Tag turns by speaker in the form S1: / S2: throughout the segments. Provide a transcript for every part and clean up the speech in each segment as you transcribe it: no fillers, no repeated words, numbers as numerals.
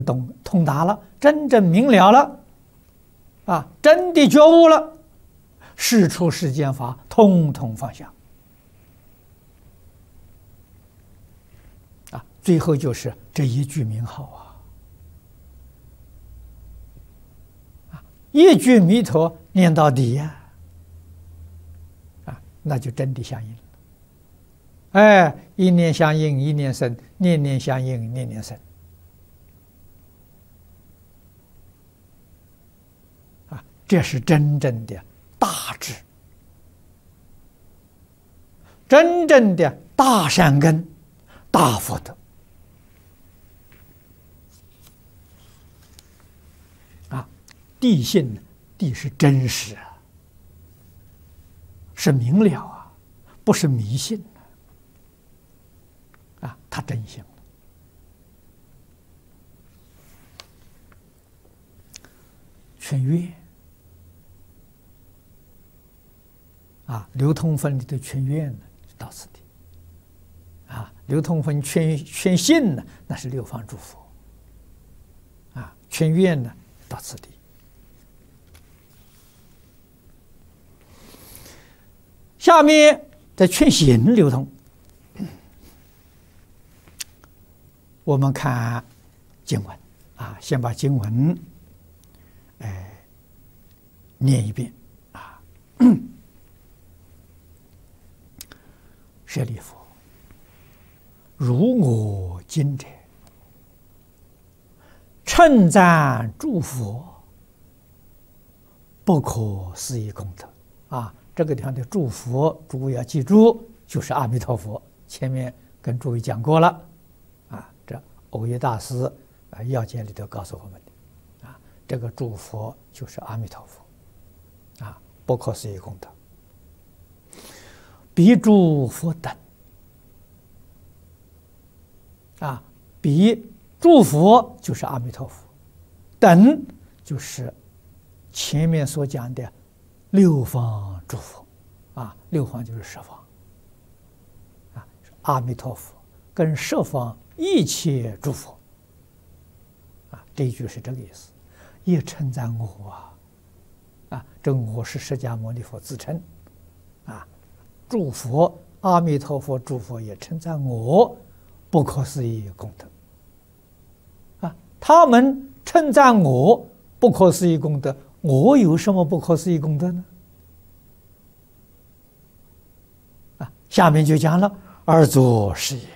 S1: 通达了，真正明了了，真的觉悟了，事出世间法，通通放下。最后就是这一句名号一句弥陀念到底那就真的相应了。一念相应一念生，念念相应念念生。这是真正的大智，真正的大善根、大福德。地性，地是真实是明了不是迷信它真性了。劝愿流通分里的劝愿呢，到此地流通分劝信呢，那是六方诸佛劝愿呢，到此地。下面在劝行流通，我们看经文先把经文念一遍舍利弗，如我今者，称赞诸佛不可思议功德这个地方的诸佛，诸位要记住，就是阿弥陀佛。前面跟诸位讲过了这耦约大师要解里头告诉我们的这个诸佛就是阿弥陀佛不可思议功德。彼诸佛等彼诸佛就是阿弥陀佛，等就是前面所讲的六方诸佛六方就是十方阿弥陀佛跟十方一切诸佛这一句是这个意思。也称赞我这我是释迦牟尼佛自称诸佛阿弥陀佛诸佛也称赞我不可思议功德他们称赞我不可思议功德，我有什么不可思议功德呢？下面就讲了而作是言，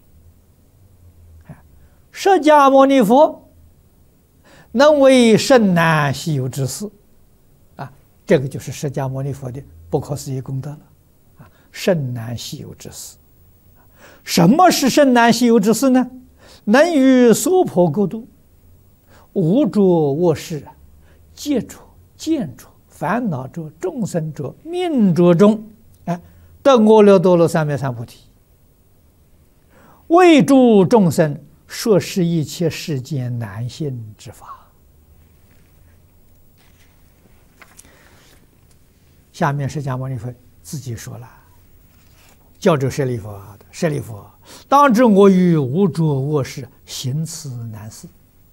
S1: 释迦牟尼佛能为甚难稀有之事这个就是释迦牟尼佛的不可思议功德了甚难稀有之事。什么是甚难稀有之事呢？能于娑婆国度无着卧事接触见触烦恼着众生着命着中得阿耨多罗三藐三菩提，为诸众生说是一切世间难信之法。下面释迦牟尼佛自己说了，叫着舍利弗舍利弗，当知我于无着卧事行此难事。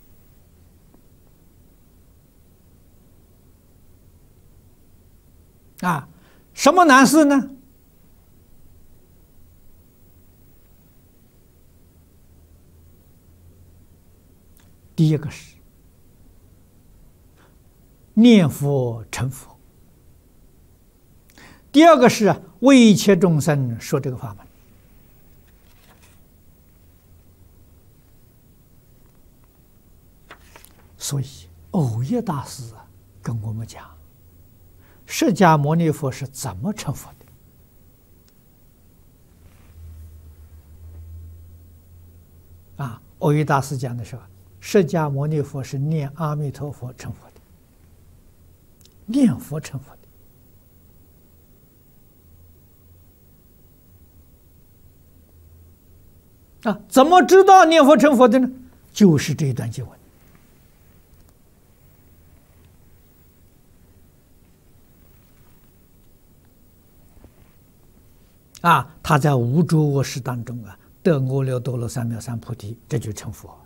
S1: 什么难事呢？第一个是念佛成佛，第二个是为一切众生说这个法门。所以耦约大师跟我们讲，释迦牟尼佛是怎么成佛的耦约大师讲的时候，释迦牟尼佛是念阿弥陀佛成佛的，念佛成佛的怎么知道念佛成佛的呢？就是这一段经文他在无着卧事当中得阿耨多罗三藐三菩提，这就成佛。